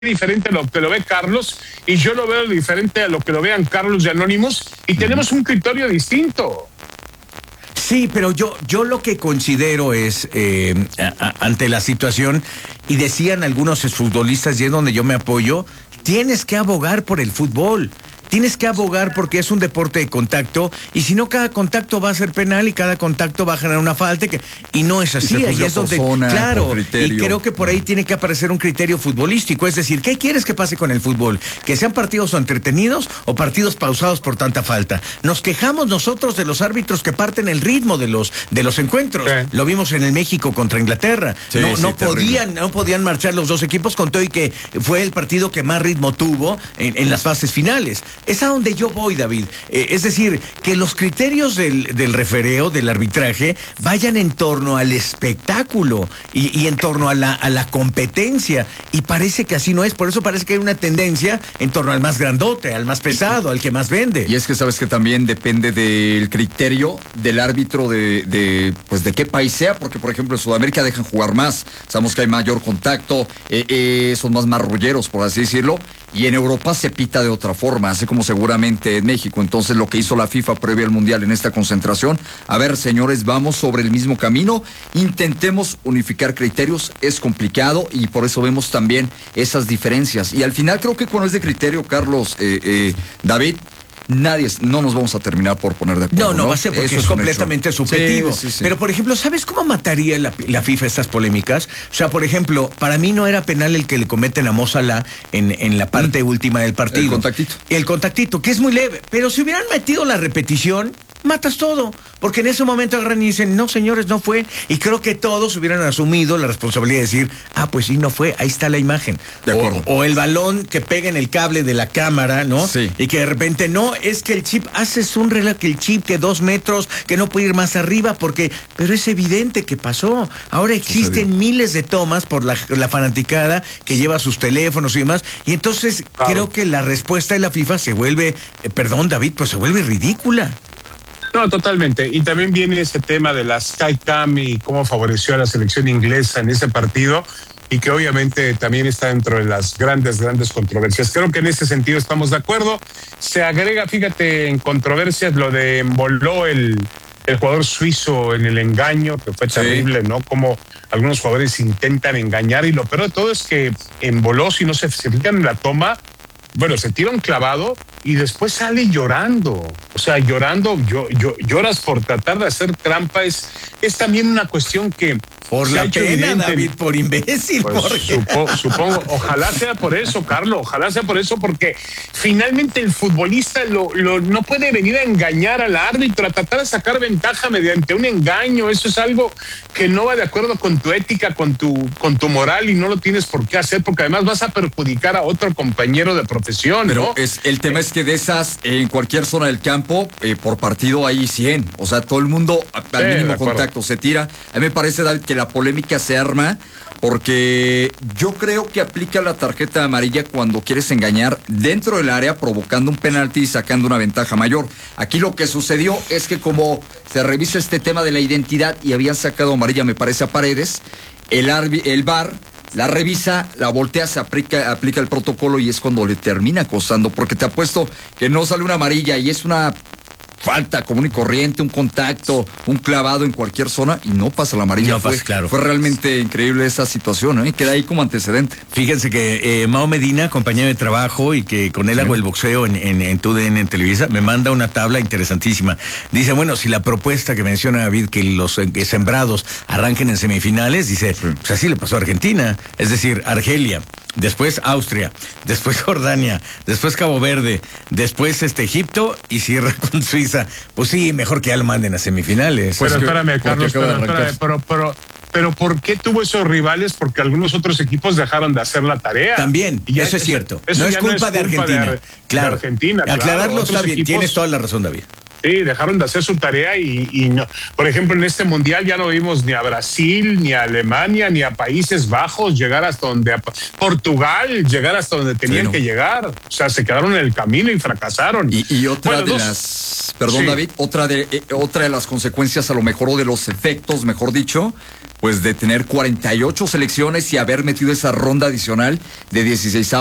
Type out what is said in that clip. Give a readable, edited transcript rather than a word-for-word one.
diferente a lo que lo ve Carlos, y yo lo veo diferente a lo que lo vean Carlos y Anonymous, y tenemos un criterio distinto. Sí, pero yo lo que considero es, ante la situación, y decían algunos exfutbolistas, y es donde yo me apoyo, tienes que abogar por el fútbol. Tienes que abogar porque es un deporte de contacto, y si no, cada contacto va a ser penal y cada contacto va a generar una falta, y no es así. Ahí es donde, claro, y creo que por ahí tiene que aparecer un criterio futbolístico. Es decir, ¿qué quieres que pase con el fútbol? ¿Que sean partidos entretenidos o partidos pausados por tanta falta? Nos quejamos nosotros de los árbitros que parten el ritmo de los encuentros. Sí. Lo vimos en el México contra Inglaterra. Sí, no podían marchar los dos equipos, con todo y que fue el partido que más ritmo tuvo en las fases finales. Es a donde yo voy, David. Es decir, que los criterios del refereo, del arbitraje, vayan en torno al espectáculo y en torno a la competencia. Y parece que así no es. Por eso parece que hay una tendencia en torno al más grandote, al más pesado, al que más vende. Y es que sabes que también depende del criterio del árbitro de qué país sea, porque por ejemplo en Sudamérica dejan jugar más. Sabemos que hay mayor contacto, son más marrulleros, por así decirlo. Y en Europa se pita de otra forma, así como seguramente en México. Entonces lo que hizo la FIFA previo al Mundial en esta concentración, a ver, señores, vamos sobre el mismo camino, intentemos unificar criterios, es complicado y por eso vemos también esas diferencias. Y al final creo que cuando es de criterio, Carlos, David, no nos vamos a terminar por poner de acuerdo. No va a ser porque es completamente subjetivo. Sí. Pero, por ejemplo, ¿sabes cómo mataría la FIFA estas polémicas? O sea, por ejemplo, para mí no era penal el que le cometen a Mo Salah en la parte última del partido. El contactito, que es muy leve. Pero si hubieran metido la repetición, matas todo, porque en ese momento agarran y dicen, no señores, no fue, y creo que todos hubieran asumido la responsabilidad de decir, pues sí, no fue, ahí está la imagen. De acuerdo. O el balón que pega en el cable de la cámara, ¿no? Sí. Y que de repente, no, es que el chip, haces un relato que el chip que 2 metros, que no puede ir más arriba, pero es evidente que pasó. Ahora existen miles de tomas por la fanaticada que lleva sus teléfonos y demás, y entonces creo que la respuesta de la FIFA se vuelve, perdón David, pues se vuelve ridícula. No, totalmente. Y también viene ese tema de la Skycam y cómo favoreció a la selección inglesa en ese partido, y que obviamente también está dentro de las grandes controversias. Creo que en ese sentido estamos de acuerdo. Se agrega, fíjate, en controversias lo de Embolo, el jugador suizo, en el engaño, que fue terrible, ¿no? Como algunos jugadores intentan engañar, y lo peor de todo es que Embolo, si no se fijan en la toma, bueno, se tira un clavado y después sale llorando. O sea, llorando, lloras por tratar de hacer trampa. Es también una cuestión que... Por la pena, David, por imbécil. Pues supongo, ojalá sea por eso, Carlos, ojalá sea por eso, porque finalmente el futbolista no puede venir a engañar al árbitro, a tratar de sacar ventaja mediante un engaño. Eso es algo que no va de acuerdo con tu ética, con tu moral, y no lo tienes por qué hacer, porque además vas a perjudicar a otro compañero de profesión, ¿no? Pero el tema es que de esas, en cualquier zona del campo, por partido hay 100. O sea, todo el mundo al mínimo contacto se tira. A mí me parece, David, que la polémica se arma porque yo creo que aplica la tarjeta amarilla cuando quieres engañar dentro del área, provocando un penalti y sacando una ventaja mayor. Aquí lo que sucedió es que como se revisa este tema de la identidad y habían sacado amarilla, me parece, a Paredes, el VAR la revisa, la voltea, se aplica el protocolo y es cuando le termina costando, porque te apuesto que no sale una amarilla y es una falta común y corriente, un contacto, un clavado en cualquier zona y no pasa la amarilla. Fue realmente increíble esa situación, ¿eh? Queda ahí como antecedente. Fíjense que Mao Medina, compañero de trabajo y que con él hago el boxeo en TUDN, en Televisa, me manda una tabla interesantísima. Dice, bueno, si la propuesta que menciona David, que los sembrados arranquen en semifinales, dice, pues así le pasó a Argentina, es decir, Argelia, después Austria, después Jordania, después Cabo Verde, después Egipto y cierra con Suiza. Pues sí, mejor que ya lo manden a semifinales. Pero espérame, Carlos, pero ¿por qué tuvo esos rivales? Porque algunos otros equipos dejaron de hacer la tarea. También, y eso es cierto. No es culpa de Argentina. Claro. De Argentina, aclararlo está bien, tienes toda la razón, David. Sí, dejaron de hacer su tarea y no. Por ejemplo, en este mundial ya no vimos ni a Brasil, ni a Alemania, ni a Países Bajos llegar hasta donde, a Portugal llegar hasta donde tenían que llegar. O sea, se quedaron en el camino y fracasaron. Y otra de las, perdón, David, otra de las consecuencias a lo mejor, o de los efectos, mejor dicho, pues de tener 48 selecciones y haber metido esa ronda adicional de 16